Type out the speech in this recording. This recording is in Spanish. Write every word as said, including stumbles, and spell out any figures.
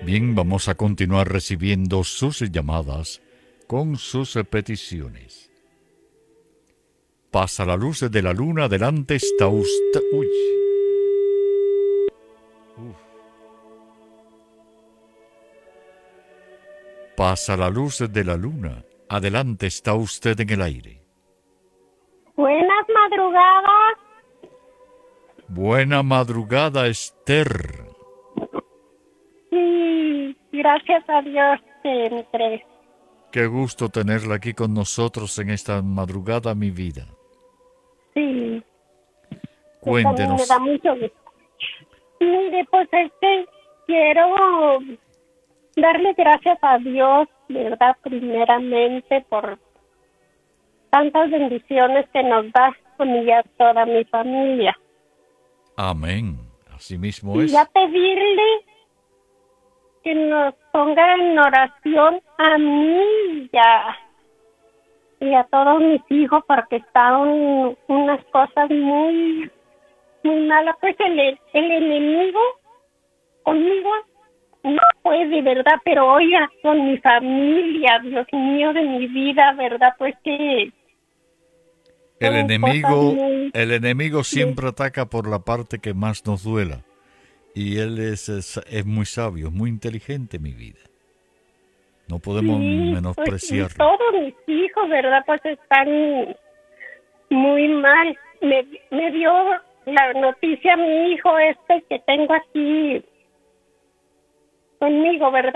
Bien, vamos a continuar recibiendo sus llamadas con sus peticiones. Pasa la luz de la luna, adelante está usted. Uy. Uf. Pasa la luz de la luna, adelante está usted en el aire. Buenas madrugadas. Buena madrugada, Esther. Sí, gracias a Dios siempre. Qué gusto tenerla aquí con nosotros en esta madrugada, mi vida. Sí, que también me da Cuéntenos. mucho gusto. Mire, pues este, quiero darle gracias a Dios, ¿verdad? Primeramente por tantas bendiciones que nos da con y a toda mi familia. Amén. Así mismo Y ya es. pedirle que nos ponga en oración a mí y a, y a todos mis hijos porque están unas cosas muy, muy malas. Pues el, el enemigo conmigo no puede, ¿verdad? Pero oiga, con mi familia, Dios mío, de mi vida, ¿verdad? Pues que El son cosas enemigo, muy... el enemigo muy siempre ataca por la parte que más nos duela. Y él es, es, es muy sabio, es muy inteligente, mi vida. No podemos sí, pues y menospreciarlo. todos mis hijos, ¿verdad? Pues están muy mal. Me, me dio la noticia mi hijo este que tengo aquí conmigo, ¿verdad?